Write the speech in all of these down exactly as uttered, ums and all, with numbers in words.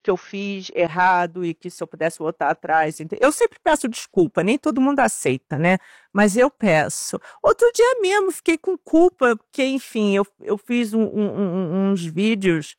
que eu fiz errado e que se eu pudesse voltar atrás. ente- Eu sempre peço desculpa, nem todo mundo aceita, né? Mas eu peço. Outro dia mesmo, fiquei com culpa, porque, enfim, eu, eu fiz um- um- um- uns vídeos,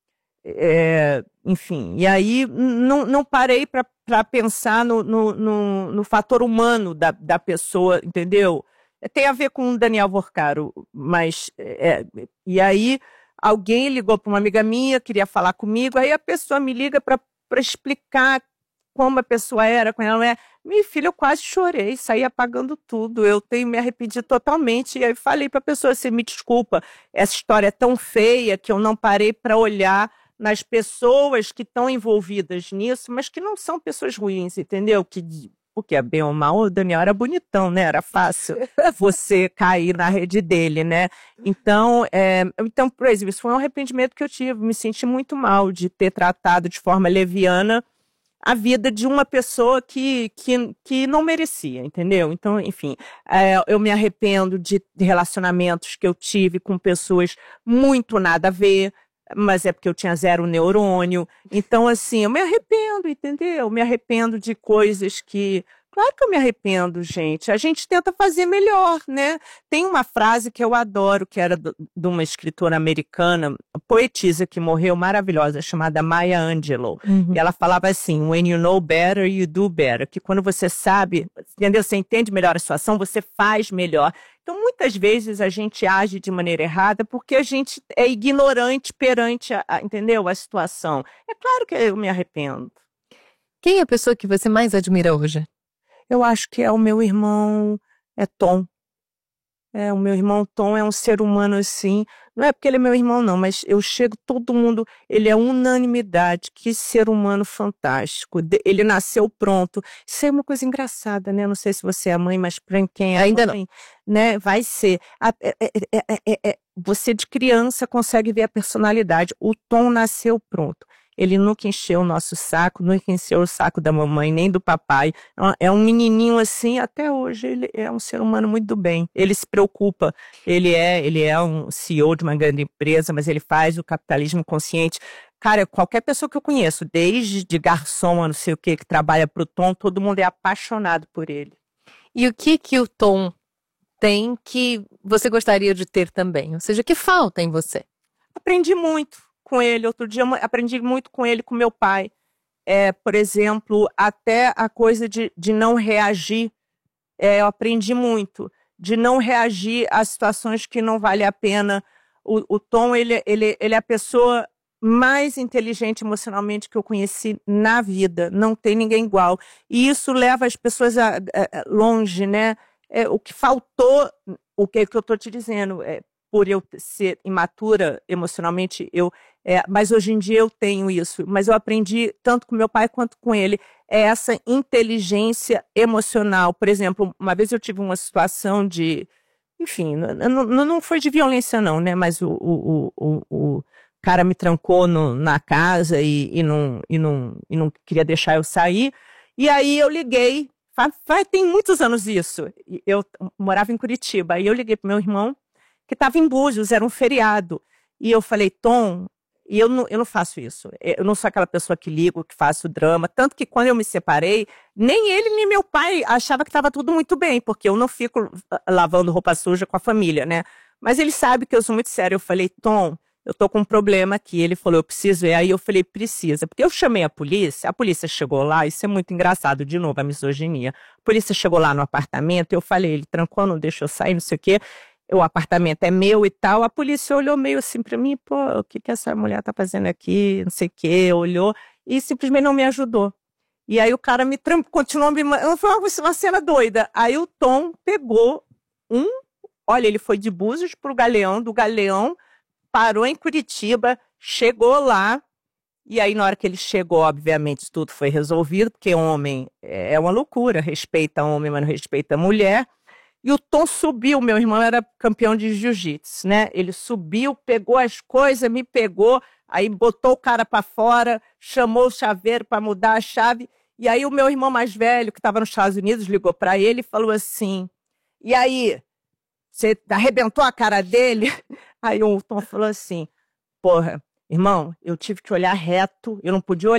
é, enfim, e aí não, não parei para pensar no, no, no, no fator humano da, da pessoa, entendeu? Tem a ver com o Daniel Vorcaro, mas. é, e aí alguém ligou para uma amiga minha, queria falar comigo, aí a pessoa me liga para explicar como a pessoa era, como ela não é. Minha filha, eu quase chorei, saí apagando tudo, eu tenho me arrependi totalmente, e aí falei para a pessoa assim, me desculpa, essa história é tão feia que eu não parei para olhar nas pessoas que estão envolvidas nisso, mas que não são pessoas ruins, entendeu? Que, porque é bem ou mal, o Daniel era bonitão, né? Era fácil você cair na rede dele, né? Então, é, então, por exemplo, isso foi um arrependimento que eu tive. Me senti muito mal de ter tratado de forma leviana a vida de uma pessoa que, que, que não merecia, entendeu? Então, enfim, é, eu me arrependo de relacionamentos que eu tive com pessoas muito nada a ver, mas é porque eu tinha zero neurônio. Então, assim, eu me arrependo, entendeu? Eu me arrependo de coisas que... Claro que eu me arrependo, gente. A gente tenta fazer melhor, né? Tem uma frase que eu adoro, que era do, de uma escritora americana, poetisa que morreu, maravilhosa, chamada Maya Angelou. Uhum. E ela falava assim, when you know better, you do better. Que quando você sabe, entendeu? Você entende melhor a situação, você faz melhor. Então, muitas vezes a gente age de maneira errada porque a gente é ignorante perante, a, a, entendeu? A situação. É claro que eu me arrependo. Quem é a pessoa que você mais admira hoje? Eu acho que é o meu irmão, é Tom. É, o meu irmão Tom é um ser humano assim, não é porque ele é meu irmão não, mas eu chego, todo mundo, ele é unanimidade, que ser humano fantástico, De- ele nasceu pronto. Isso é uma coisa engraçada, né? Não sei se você é mãe, mas para quem é Ainda mãe, né, vai ser. A- é- é- é- é- é- é- você de criança consegue ver a personalidade, o Tom nasceu pronto. Ele nunca encheu o nosso saco, nunca encheu o saco da mamãe, nem do papai. É um menininho assim, até hoje ele é um ser humano muito do bem. Ele se preocupa, ele é, ele é um C E O de uma grande empresa, mas ele faz o capitalismo consciente. Cara, qualquer pessoa que eu conheço, desde de garçom a não sei o que, que trabalha pro Tom, todo mundo é apaixonado por ele. E o que que o Tom tem que você gostaria de ter também? Ou seja, que falta em você? Aprendi muito com ele. Outro dia eu aprendi muito com ele, com meu pai. É, por exemplo, até a coisa de, de não reagir, é, eu aprendi muito, de não reagir a situações que não vale a pena. O, o Tom, ele, ele, ele é a pessoa mais inteligente emocionalmente que eu conheci na vida, não tem ninguém igual. E isso leva as pessoas a, a, a longe, né? É, o que faltou, o que, que eu estou te dizendo, é, por eu ser imatura emocionalmente, eu, é, mas hoje em dia eu tenho isso, mas eu aprendi tanto com meu pai quanto com ele, é essa inteligência emocional. Por exemplo, uma vez eu tive uma situação de, enfim, não, não, não foi de violência não, né, mas o, o, o, o cara me trancou no, na casa e, e, não, e, não, e não queria deixar eu sair, e aí eu liguei, faz, faz, tem muitos anos isso, eu morava em Curitiba, aí eu liguei pro meu irmão, que estava em Búzios, era um feriado. E eu falei, Tom, e eu não, eu não faço isso. Eu não sou aquela pessoa que ligo, que faço drama. Tanto que quando eu me separei, nem ele nem meu pai achava que estava tudo muito bem, porque eu não fico lavando roupa suja com a família, né? Mas ele sabe que eu sou muito séria. Eu falei, Tom, eu tô com um problema aqui. Ele falou, eu preciso. E aí eu falei, precisa. Porque eu chamei a polícia, a polícia chegou lá, isso é muito engraçado, de novo, a misoginia. A polícia chegou lá no apartamento, eu falei, ele trancou, não deixou eu sair, não sei o quê. O apartamento é meu e tal, a polícia olhou meio assim pra mim, pô, o que que essa mulher tá fazendo aqui, não sei o quê, olhou e simplesmente não me ajudou. E aí o cara me tram... continuou me... Foi uma, uma cena doida. Aí o Tom pegou um, olha, ele foi de Búzios pro Galeão, do Galeão, parou em Curitiba, chegou lá, e aí na hora que ele chegou, obviamente, tudo foi resolvido, porque homem é uma loucura, respeita homem, mas não respeita mulher. E o Tom subiu, meu irmão era campeão de jiu-jitsu, né? Ele subiu, pegou as coisas, me pegou, aí botou o cara para fora, chamou o chaveiro para mudar a chave. E aí o meu irmão mais velho, que estava nos Estados Unidos, ligou para ele e falou assim, e aí, você arrebentou a cara dele? Aí o Tom falou assim, porra, irmão, eu tive que olhar reto, eu não podia olhar